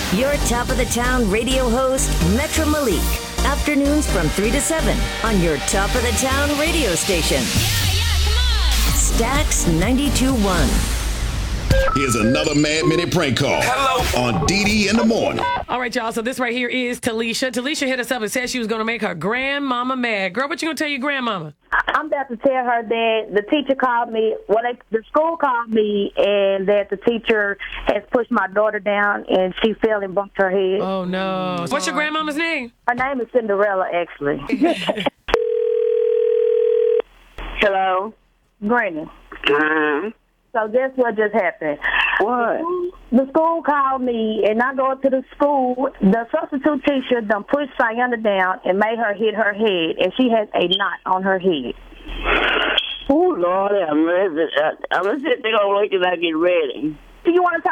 Your top of the town radio host, Metro Malik. Afternoons from 3 to 7 on your top of the town radio station. Yeah, come on. Stax 92.1. Here's another Mad Minute prank call. Hello. On DD in the morning. All right, y'all. So this right here is Talisha. Talisha hit us up and said she was going to make her grandmama mad. Girl, what you going to tell your grandmama? I'm about to tell her that the teacher called me, the school called me, and that the teacher has pushed my daughter down, and she fell and bumped her head. Oh, no. What's your grandmama's name? Her name is Cinderella, actually. Hello? Granny. So guess what just happened? What? The school called me, and I go up to the school. The substitute teacher done pushed Sayana down and made her hit her head, and she has a knot on her head. Oh, Lord, I'm going to sit there and wait till I get ready. Do you want to talk?